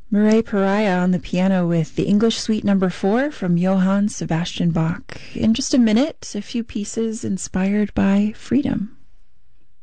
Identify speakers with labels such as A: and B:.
A: Mireille Pariah on the piano with the English Suite No. 4 from Johann Sebastian Bach. In just a minute, a few pieces inspired by freedom.